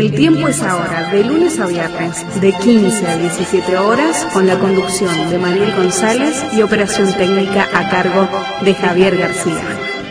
El tiempo es ahora, de lunes a viernes, de 15 a 17 horas, con la conducción de Mariel González y operación técnica a cargo de Javier García.